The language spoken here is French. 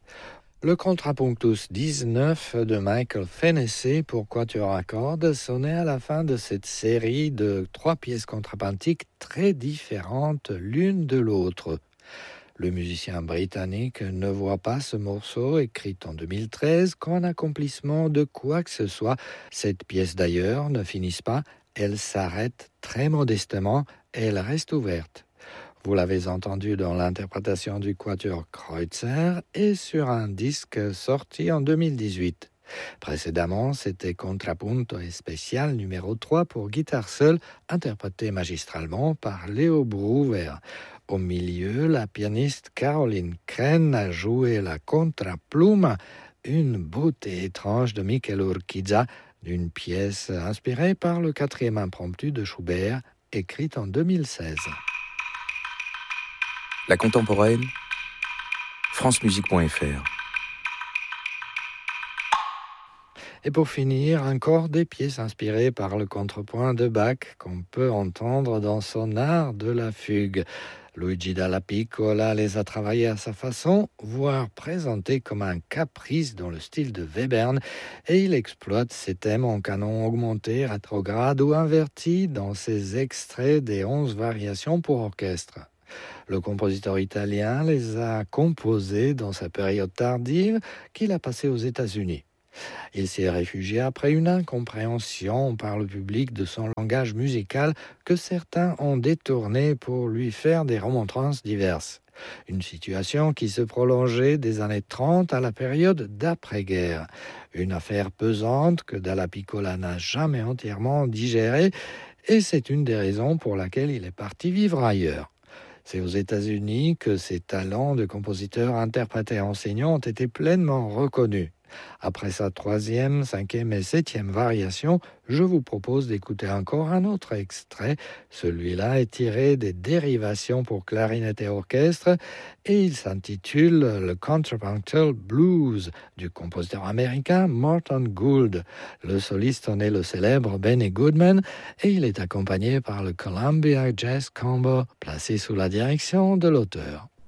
Le Contrapunctus 19 de Michael Fennessy pour quatuor à cordes sonnait à la fin de cette série de 3 pièces contrapuntiques très différentes l'une de l'autre. Le musicien britannique ne voit pas ce morceau, écrit en 2013, comme un accomplissement de quoi que ce soit. Cette pièce d'ailleurs ne finit pas, elle s'arrête très modestement et elle reste ouverte. Vous l'avez entendu dans l'interprétation du quatuor Kreutzer et sur un disque sorti en 2018. Précédemment, c'était Contrapunto spécial numéro 3 pour guitare seule, interprété magistralement par Leo Bruver. Au milieu, la pianiste Caroline Kren a joué la contrapluma, une beauté étrange de Michel Urquiza, d'une pièce inspirée par le 4e impromptu de Schubert, écrite en 2016. La contemporaine, francemusique.fr. Et pour finir, encore des pièces inspirées par le contrepoint de Bach qu'on peut entendre dans son art de la fugue. Luigi Dalla Piccola les a travaillés à sa façon, voire présentés comme un caprice dans le style de Webern, et il exploite ces thèmes en canon augmenté, rétrograde ou inverti dans ses extraits des 11 variations pour orchestre. Le compositeur italien les a composés dans sa période tardive qu'il a passée aux États-Unis. Il s'est réfugié après une incompréhension par le public de son langage musical que certains ont détourné pour lui faire des remontrances diverses. Une situation qui se prolongeait des années 30 à la période d'après-guerre. Une affaire pesante que Dalla Piccola n'a jamais entièrement digérée, et c'est une des raisons pour laquelle il est parti vivre ailleurs. C'est aux États-Unis que ses talents de compositeur, interprète et enseignant ont été pleinement reconnus. Après sa 3e, 5e et 7e variation, je vous propose d'écouter encore un autre extrait. Celui-là est tiré des dérivations pour clarinette et orchestre et il s'intitule le Contrapuntal Blues du compositeur américain Morton Gould. Le soliste en est le célèbre Benny Goodman et il est accompagné par le Columbia Jazz Combo placé sous la direction de l'auteur.